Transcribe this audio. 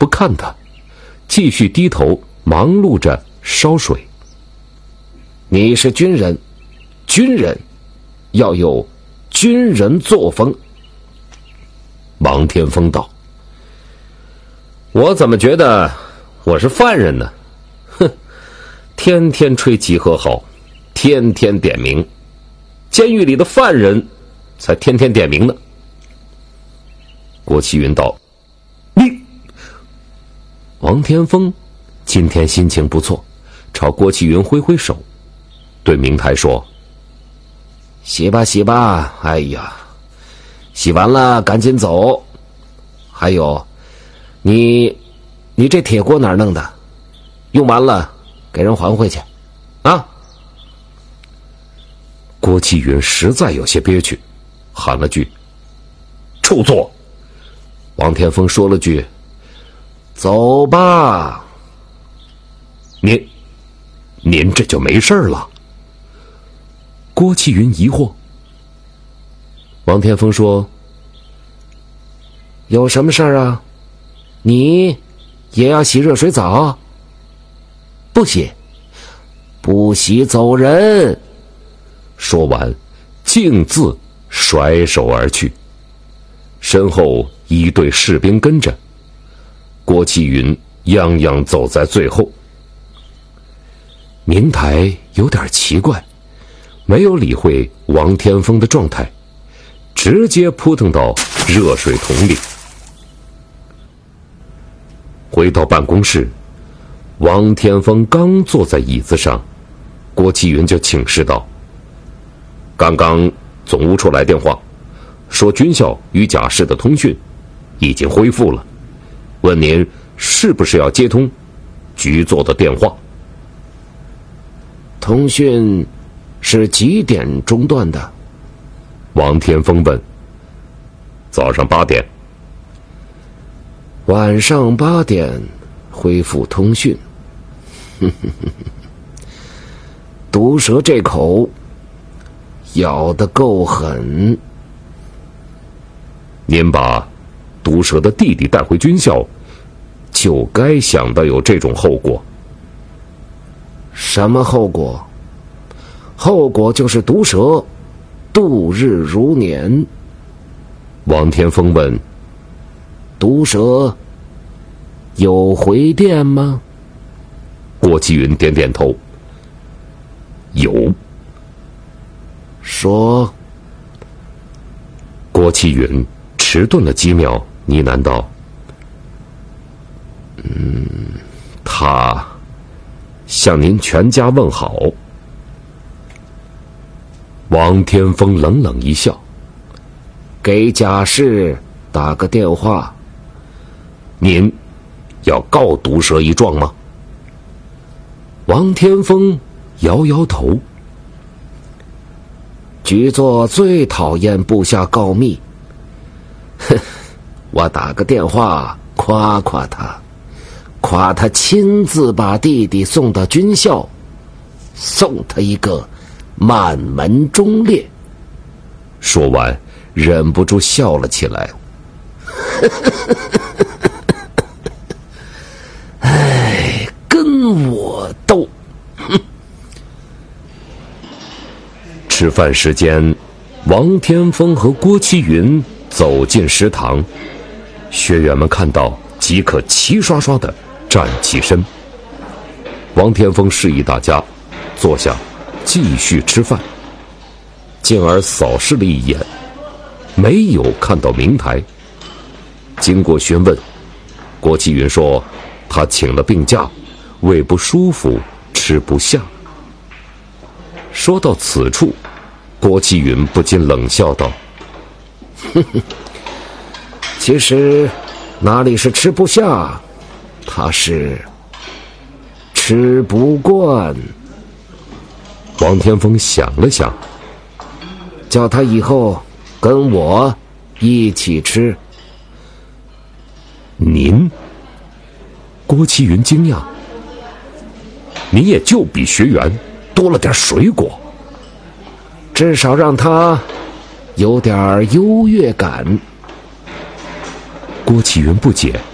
不看他，继续低头忙碌着烧水。 你是军人，军人要有军人作风。 王天风道：我怎么觉得我是犯人呢？哼，天天吹集合号，天天点名，监狱里的犯人才天天点名呢。郭启云道：你……王天风今天心情不错，朝郭启云挥挥手，对明台说： 洗吧洗吧，哎呀，洗完了赶紧走。还有，你这铁锅哪儿弄的？用完了给人还回去啊。 郭启云实在有些憋屈，喊了句：臭作。王天风说了句： 走吧。 您这就没事了？郭启云疑惑。王天风说： 有什么事儿啊？你也要洗热水澡？不洗，不洗走人。 说完径自甩手而去，身后一队士兵跟着，郭启云泱泱走在最后。明台有点奇怪，没有理会王天风的状态，直接扑腾到热水桶里。回到办公室，王天风刚坐在椅子上，郭启云就请示道：刚刚总务处来电话，说军校与甲市的通讯已经恢复了，问您是不是要接通局座的电话。 通讯是几点中断的？ 王天风问。早上8点。 晚上8点恢复通讯。毒蛇这口咬得够狠。 您把毒蛇的弟弟带回军校，就该想到有这种后果。 什么后果？后果就是毒蛇度日如年。 王天风问： 毒蛇有回电吗？ 郭启云点点头。有。 说。 郭启云迟钝了几秒，呢喃道：他向您全家问好。王天风冷冷一笑： 给贾氏打个电话。 您要告毒蛇一状吗？王天风摇摇头。 局座最讨厌部下告密。哼，我打个电话夸夸他，夸他亲自把弟弟送到军校，送他一个满门忠烈。 说完忍不住笑了起来。 哎，跟我斗。 吃饭时间，王天风和郭启云走进食堂，学员们看到即可齐刷刷地站起身。王天风示意大家坐下继续吃饭，进而扫视了一眼，没有看到明台。经过询问，郭启云说他请了病假，胃不舒服，吃不下。说到此处，郭启云不禁冷笑道： 其实哪里是吃不下，他是吃不惯。 王天风想了想， 叫他以后跟我一起吃。 您？郭启云惊讶，您也就比学员多了点水果， 至少让他有点优越感。 郭启云不解，